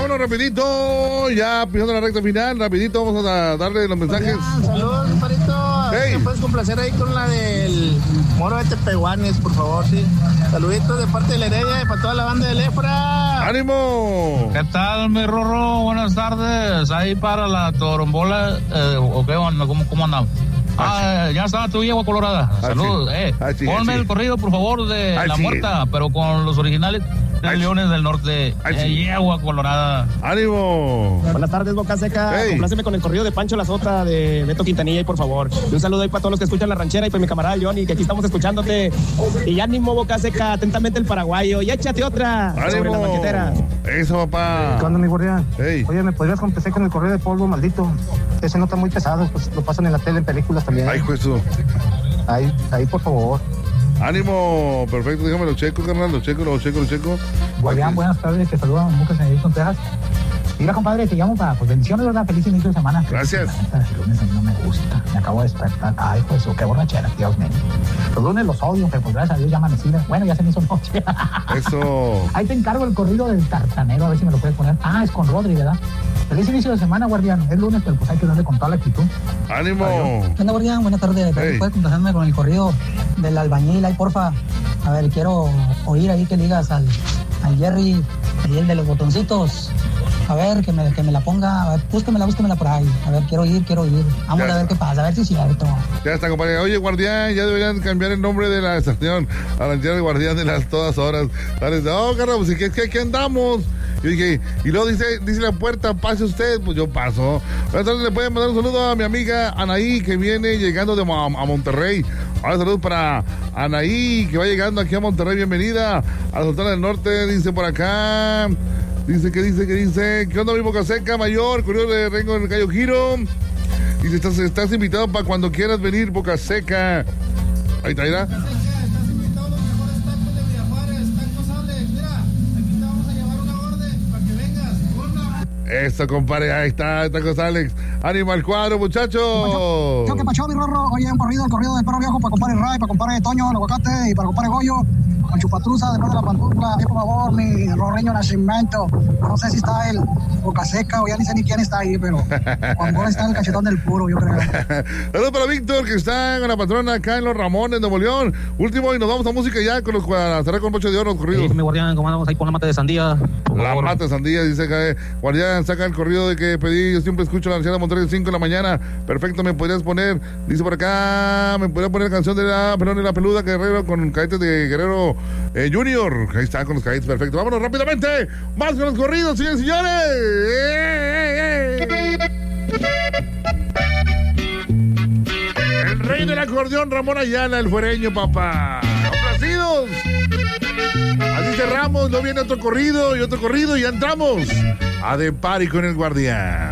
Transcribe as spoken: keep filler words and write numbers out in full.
vámonos rapidito. Ya pisando la recta final, rapidito vamos a darle los mensajes. Hola, saludos, compadrito. Hey. ¿Me puedes complacer ahí con la del Moro de Tepehuanes, por favor, sí? Saluditos de parte de la Heredia y para toda la banda de Lefra. ¡Ánimo! ¿Qué tal, mi Rorro? Buenas tardes. Ahí para la torombola, eh, ¿o qué onda? ¿Cómo, cómo andamos? Ah, ya está tu yegua colorada. Saludos. Eh, Achí, ponme achí. el corrido, por favor, de Achí. La Muerta, pero con los originales de Achí. Leones del Norte. Achí. Eh, yegua colorada. ¡Ánimo! Buenas tardes, Boca Seca. Hey. Compláceme con el corrido de Pancho La Sota de Beto Quintanilla, y por favor. Y un saludo ahí para todos los que escuchan La Ranchera y para mi camarada Johnny, que aquí estamos escuchándote. Y ánimo, Boca Seca, atentamente el paraguayo. Y échate otra sobre las ¡Ánimo! banqueteras. Eso, papá. ¿Qué onda, mi guardián? Hey. Oye, ¿me podrías complacer con el correo de polvo maldito? Ese no está muy pesado, pues lo pasan en la tele, en películas también. Ay, juez. Ahí, ahí, por favor. ¡Ánimo! Perfecto, déjame lo checo, carnal, lo checo, lo checo, lo checo. Guardián, buenas tardes, te saludan Lucas en Houston, Texas. Mira, compadre, te llamo para, pues, bendiciones, ¿verdad? Feliz inicio de semana. Gracias. La neta, el lunes a mí no me gusta, me acabo de despertar. Ay, pues, qué borrachera, Dios mío. Los lunes los odio, pero pues gracias a Dios ya amanecida. Bueno, ya se me hizo noche. Eso. Ahí te encargo el corrido del tartanero, a ver si me lo puedes poner. Ah, es con Rodri, ¿verdad? Feliz inicio de semana, guardián. Es lunes, pero pues hay que darle con toda la actitud. ¡Ánimo! ¿Qué onda, guardián? Buenas tardes. Hey. ¿Puedes complacerme con el corrido del albañil ahí, porfa? A ver, quiero oír ahí que le digas al, al Jerry, ahí el de los botoncitos. A ver, que me, que me la ponga. A ver, búsquemela, búsquemela por ahí. A ver, quiero oír, quiero oír. Vamos Ya a ver está. qué pasa, a ver si es cierto. Ya está, compadre. Oye, guardián, ya deberían cambiar el nombre de la estación a la ranchera del guardián de las todas horas. Dale, oh, carnal, pues ¿qué, qué, qué andamos? Yo dije, y luego dice, dice la puerta, pase usted, pues yo paso. Entonces le pueden mandar un saludo a mi amiga Anaí, que viene llegando de Mo- a Monterrey. Ahora saludos para Anaí, que va llegando aquí a Monterrey. Bienvenida a la Sultana del Norte, dice por acá. Dice, que dice, que dice? ¿Qué onda, mi Boca Seca Mayor? Curioso de Rengo en el Cayo Giro. Dice, estás, estás invitado para cuando quieras venir, Boca Seca. Ahí está, ahí está. Eso, compadre, ahí está, esta cosa, Alex. Ánimo al cuadro, muchachos. ¿Qué que pasó, mi Rorro? Oye, un corrido, el corrido del perro viejo para compadre Ray, para compadre Toño, el aguacate y para compadre Goyo. Con chupatruza, después de la pantufla. Ahí, por favor, mi Rorreño Nacimiento. No sé si está el Boca Seca o ya ni sé ni quién está ahí, pero Juan Bola está en el cachetón del puro, yo creo. Saludos para Víctor, que está con la patrona acá en Los Ramones, Nuevo León. Último, y nos vamos a música ya con los para cerrar con broche de oro los corridos. Sí, mi guardián, ¿cómo andamos ahí con la mate de sandía? Por La favor. mata sandía, dice que guardián, saca el corrido de que pedí. Yo siempre escucho la anciana de Monterrey cinco de la mañana. Perfecto, me podrías poner, dice por acá, me podrías poner la canción de la pelón y la peluda Guerrero con cadetes de Guerrero eh, Junior. Ahí está con los cadetes, perfecto. Vámonos rápidamente. Más con los corridos, señores y señores. El rey del acordeón, Ramón Ayala, el fuereño, papá. ¡Complacidos! Así cerramos, no viene otro corrido y otro corrido y ya entramos a De Party con el Guardián.